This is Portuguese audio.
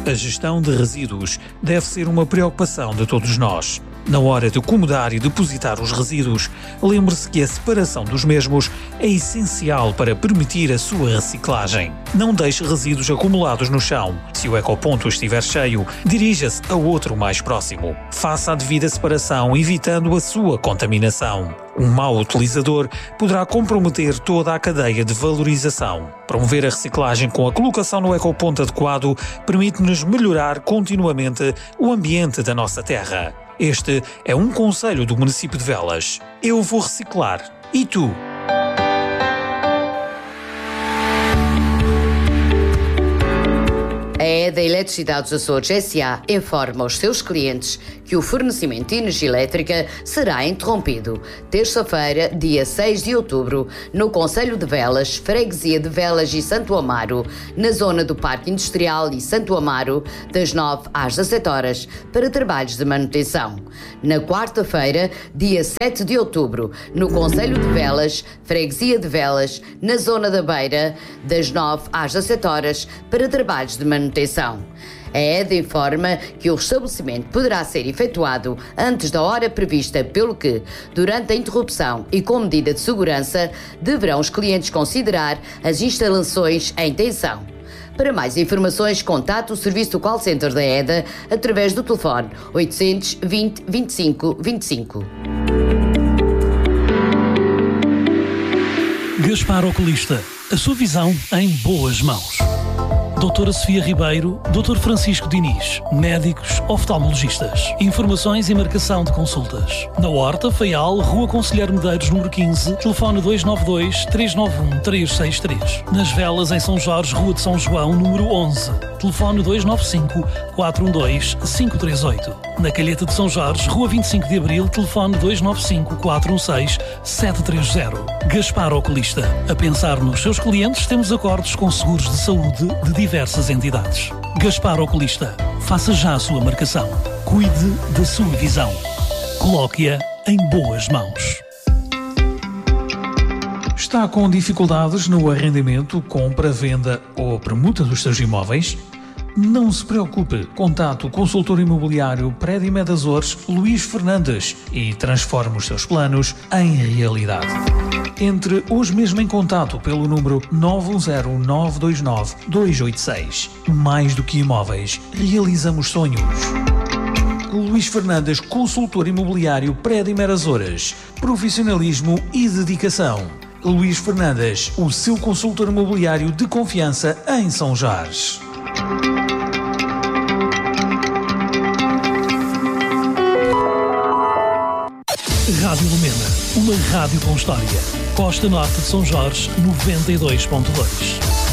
A gestão de resíduos deve ser uma preocupação de todos nós. Na hora de acomodar e depositar os resíduos, lembre-se que a separação dos mesmos é essencial para permitir a sua reciclagem. Não deixe resíduos acumulados no chão. Se o ecoponto estiver cheio, dirija-se a outro mais próximo. Faça a devida separação, evitando a sua contaminação. Um mau utilizador poderá comprometer toda a cadeia de valorização. Promover a reciclagem com a colocação no ecoponto adequado permite-nos melhorar continuamente o ambiente da nossa terra. Este é um conselho do município de Velas. Eu vou reciclar. E tu? A EDA Eletricidade dos Açores S.A. informa os seus clientes que o fornecimento de energia elétrica será interrompido terça-feira, dia 6 de outubro, no concelho de Velas, freguesia de Velas e Santo Amaro, na zona do Parque Industrial e Santo Amaro, das 9 às 17 horas, para trabalhos de manutenção. Na quarta-feira, dia 7 de outubro, no concelho de Velas, freguesia de Velas, na zona da Beira, das 9 às 17 horas, para trabalhos de manutenção. A EDA informa que o restabelecimento poderá ser efetuado antes da hora prevista, pelo que, durante a interrupção e com medida de segurança, deverão os clientes considerar as instalações em tensão. Para mais informações, contate o serviço do call center da EDA através do telefone 820 25 25. Gaspar Oculista, a sua visão em boas mãos. Doutora Sofia Ribeiro, Dr. Francisco Diniz, médicos oftalmologistas. Informações e marcação de consultas. Na Horta, Faial, Rua Conselheiro Medeiros, número 15, telefone 292-391-363. Nas Velas, em São Jorge, Rua de São João, número 11, telefone 295-412-538. Na Calheta de São Jorge, Rua 25 de Abril, telefone 295-416-730. Gaspar Oculista. A pensar nos seus clientes, temos acordos com seguros de saúde de diversas entidades. Gaspar Oculista. Faça já a sua marcação. Cuide da sua visão. Coloque-a em boas mãos. Está com dificuldades no arrendamento, compra, venda ou permuta dos seus imóveis? Não se preocupe, contate o consultor imobiliário Prédio Med Açores, Luís Fernandes, e transforme os seus planos em realidade. Entre hoje mesmo em contato pelo número 910-929-286. Mais do que imóveis, realizamos sonhos. Luís Fernandes, consultor imobiliário Prédio Med Açores. Profissionalismo e dedicação. Luís Fernandes, o seu consultor imobiliário de confiança em São Jorge. Rádio Lumena, uma rádio com história. Costa Norte de São Jorge, 92.2.